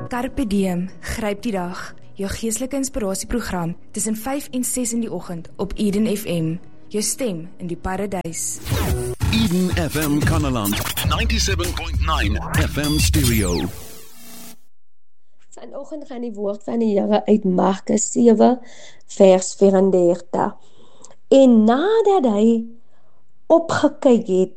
Carpe Diem, gryp die dag. Jou geestelike inspirasieprogram tussen 5 en 6 in die oggend op Eden FM. Jou stem in die paradys. Eden FM Kanaland 97.9 FM stereo. Vanoggend gaan die woord van die Here uit Markus 7 vers 34. En nadat hy opgekyk het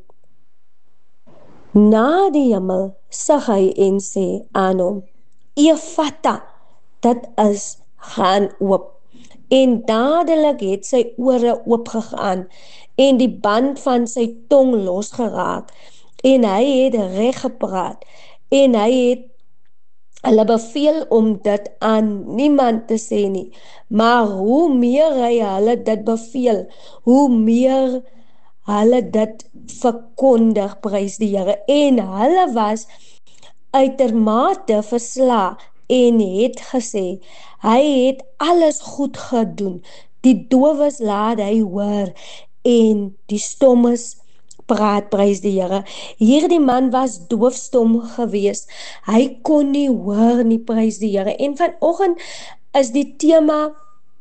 na die hemel, sag hy en sê aan hom: Ephata, dit is, gaan oop. En dadelik het sy ore oopgegaan en die band van sy tong losgeraak en hy het reg gepraat en hy het hulle beveel om dit aan niemand te sê nie, maar hoe meer hy hulle dit beveel, hoe meer hulle dit verkondig, prys die Here. En hulle was uitermate versla en het gesê, hy het alles goed gedoen. Die dowes laat hy hoor en die stommes praat, prys die Here. Hierdie man was doofstom gewees. Hy kon nie hoor nie, prys die Here. En vanoggend is die tema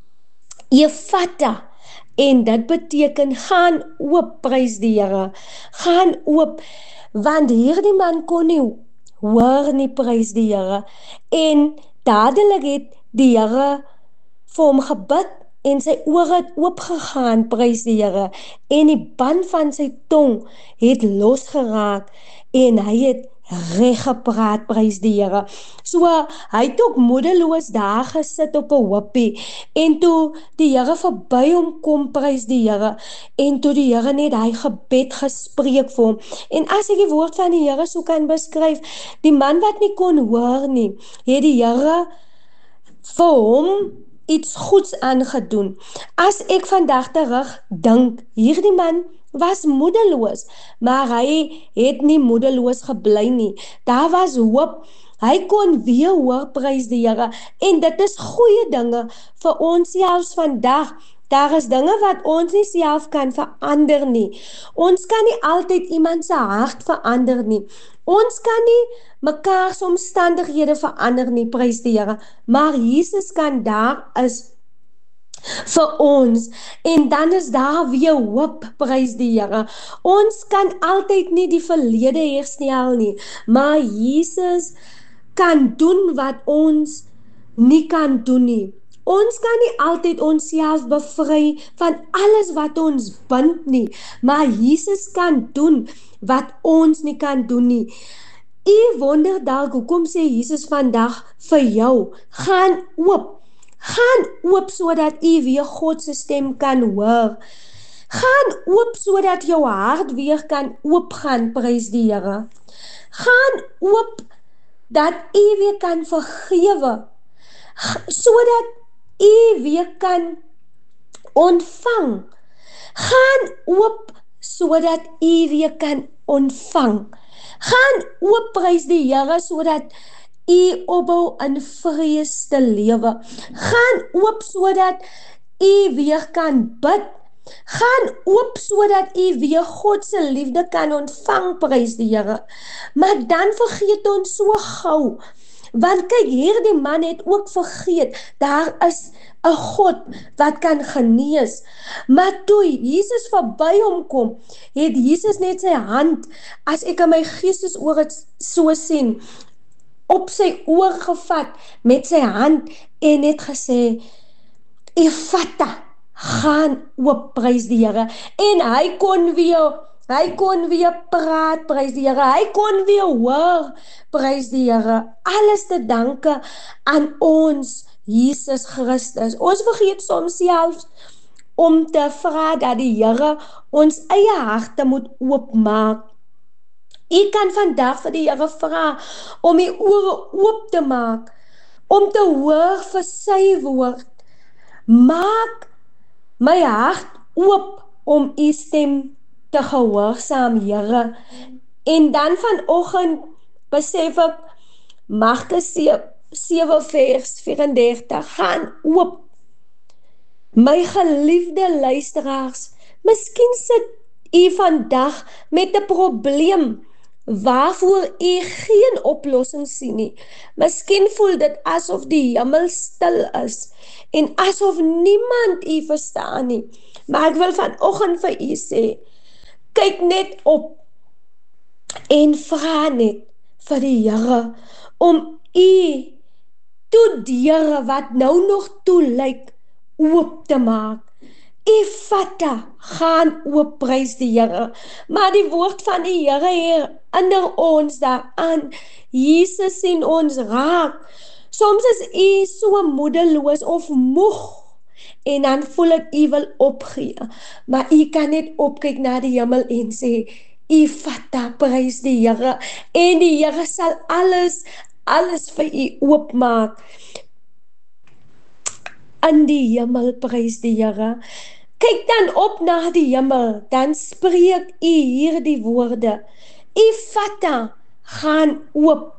Ephata. En dit beteken, gaan oop, prys die Here. Gaan oop, want hierdie man kon nie hoor nie, prys die Here. En dadelik het die Here vir hom gebid en sy ore het oopgegaan, prys die Here. En die band van sy tong het losgeraak en hy het reg gepraat, prys die Here. So, hy het ook moedeloos daar gesit op 'n hoopie, en toe die Here verby hom kom, prys die Here, en toe die Here net hy gebed gespreek vir hom. En as ek die woord van die Here so kan beskryf, die man wat nie kon hoor nie, het die Here vir hom iets goeds aangedoen. As ek vandag terug dink, hierdie man was moedeloos, maar hy het nie moedeloos gebly nie. Daar was hoop. Hy kon weer hoor, prys die Here. En dit is goeie dinge vir ons selfs vandag. Daar is dinge wat ons nie self kan verander nie. Ons kan nie altyd iemand se hart verander nie. Ons kan nie mekaar se omstandighede verander nie, prys die Here. Maar Jesus kan daar is vir ons, en dan is daar weer hoop, prys die Here. Ons kan altyd nie die verlede herstel nie, maar Jesus kan doen wat ons nie kan doen nie. Ons kan nie altyd onsself bevry van alles wat ons bind nie, maar Jesus kan doen wat ons nie kan doen nie. U wonder dalk, hoekom sê Jesus vandag vir jou, gaan oop. Gaan oop sodat u weer God se stem kan hoor. Gaan oop sodat jou hart weer kan oopgaan, prys die Here. Gaan oop dat u weer kan vergewe, sodat u weer kan ontvang. Gaan oop sodat u weer kan ontvang. Gaan oop, prys die Here, sodat u opbou in vrees te lewe. Gaan oop sodat u weer kan bid. Gaan oop sodat u weer God se liefde kan ontvang, prys die Here. Maar dan vergeet ons so gou. Want kyk, hierdie man het ook vergeet, daar is 'n God wat kan genees. Maar toe Jesus verby hom kom, het Jesus net sy hand, as ek in my geestesoor het so sien, op sy oor gevat met sy hand en het gesê, Ephata, gaan oop, prys die Here. En hy kon weer praat, prys die Here. Hy kon weer hoor, prys die Here. Alles te danke aan ons Jesus Christus. Ons vergeet soms selfs om te vra dat die Here ons eie harte moet oopmaak. U kan vandag vir die Here vra om die ore oop te maak, om te hoor vir sy woord. Maak my hart oop om u stem te gehoorsaam, Here. En dan vanoggend besef ek, Markus 7 vers 34, gaan oop. My geliefde luisteraars, miskien sit u vandag met 'n probleem waarvoor u geen oplossing sien nie. Miskien voel dit asof die hemel stil is en asof niemand u verstaan nie. Maar ek wil vanoggend vir u sê, kyk net op en vra net vir die Here om u toe deure wat nou nog toe lyk oop te maak. Effata, gaan oop, prys die Here. Maar die woord van die Here herinner ons daaraan. Jesus sien ons raak. Soms is u so moedeloos of moeg en dan voel ek u wil opgee. Maar u kan net opkyk na die hemel en sê, Effata, prys die Here. En die Here sal alles vir u oopmaak. In die hemel, prys die Here. Kyk dan op na die hemel, dan spreek u hierdie woorde. Effata, gaan oop.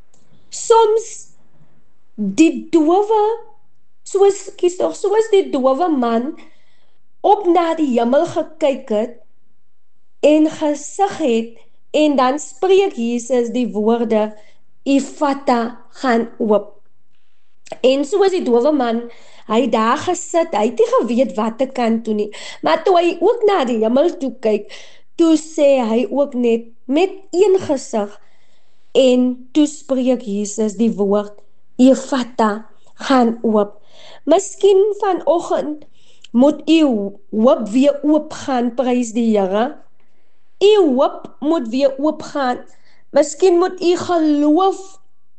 Soms die dowe, soos die dowe man op na die hemel gekyk het en gesig het, en dan spreek Jesus die woorde, Effata, gaan oop. En soos die dowe man, hy daar gesit, hy het nie geweet wat te kan doen nie, maar toe hy ook na die hemel toe kyk, toe sê hy ook net met een gesig, en toe spreek Jesus die woord, Effata, gaan oop. Miskien vanoggend moet u hoop weer oopgaan, prys die Here. U hoop moet weer oopgaan. Miskien moet u geloof,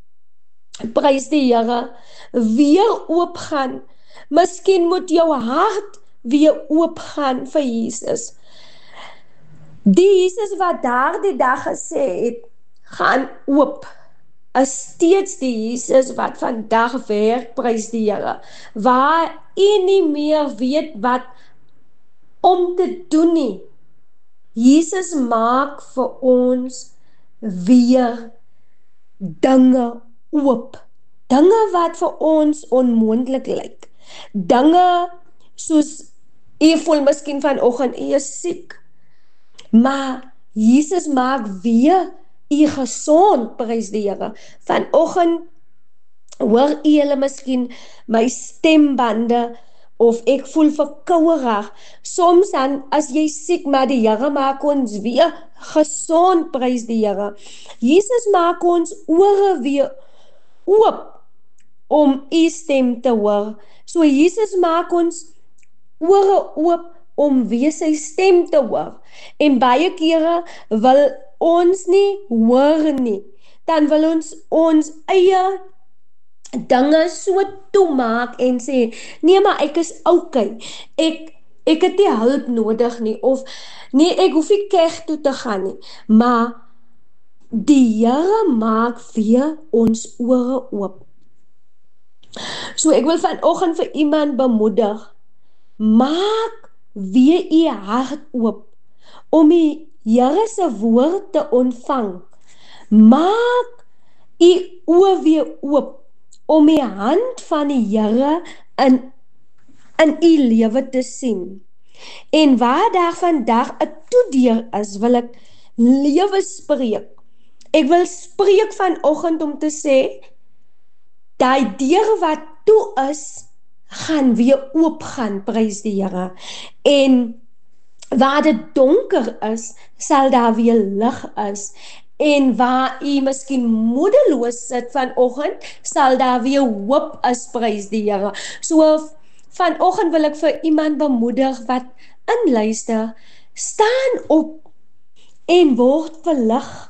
prys die Here, weer oopgaan. Miskien moet jou hart weer oopgaan vir Jesus. Die Jesus wat daardie dag gesê het, gaan oop, is steeds die Jesus wat vandag werk, prys die Here, waar u nie meer weet wat om te doen nie. Jesus maak vir ons weer dinge oop. Dinge wat vir ons onmoontlik lyk. Dinge soos, u voel miskien vanoggend, u is siek, maar Jesus maak weer u gesond, prys die Here. Vanoggend hoor u hulle miskien my stembande, of ek voel verkouerig. Soms dan, as jy siek, maar die Here maak ons weer gesond, prys die Here. Jesus maak ons ore weer oop om u stem te hoor. So Jesus maak ons ore oop om weer sy stem te hoor. En baie kere wil ons nie hoor nie. Dan wil ons eie dinge so toemaak en sê, nee, maar ek is okay. Ek het nie hulp nodig nie, of nee, ek hoef nie kerk toe te gaan nie. Maar die Here maak weer ons ore oop. So ek wil vanoggend vir iemand bemoedig, maak weer u hart oop om die Here se woord te ontvang. Maak u oë weer oop om die hand van die Here in u lewe te sien. En waar daar vandag 'n toedeur is, wil ek lewe spreek. Ek wil spreek vanoggend om te sê, daai deur wat toe is, gaan weer oopgaan, prys die Here. En waar dit donker is, sal daar weer lig is. En waar u miskien moedeloos sit vanoggend, sal daar weer hoop is, prys die Here. So vanoggend wil ek vir iemand bemoedig wat inluister, staan op en word verlig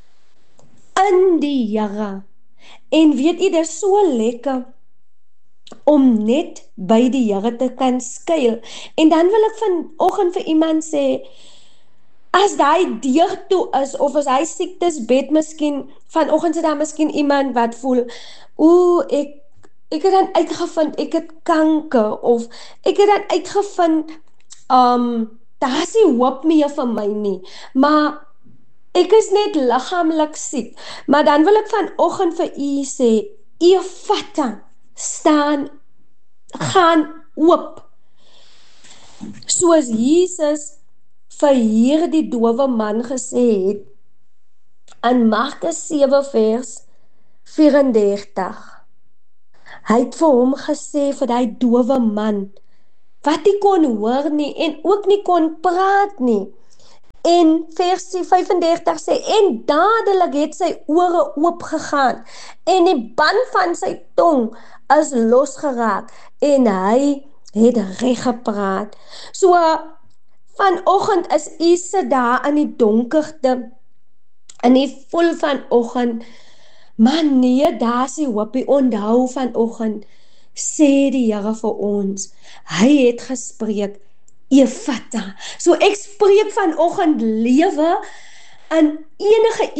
in die Here. En weet u, dit is so lekker om net by die Here te kan skuil. En dan wil ek vanoggend vir iemand sê, as daai deur toe is, of as hy siektesbed miskien, vanoggend sit daar miskien iemand wat voel, ek het dan uitgevind, ek het kanker, of ek het dan uitgevind, daar is nie hoop meer vir my nie, maar ek is net liggaamlik siek. Maar dan wil ek vanoggend vir u sê, Effata, staan, gaan oop. Soos Jesus vir hierdie dowe man gesê het, In Markus 7 vers 34. Hy het vir hom gesê, vir die dowe man, wat nie kon hoor nie, en ook nie kon praat nie. En vers 35 sê, en dadelik het sy ore oopgegaan, en die band van sy tong is losgeraak, en hy het reg gepraat. So, vanoggend is u sit daar in die donkerte, in die vol vanoggend, maar nee, daar is die hoopie, onthou vanoggend, sê die Here vir ons, hy het gespreek, Ephata. So ek spreek vanoggend lewe in enige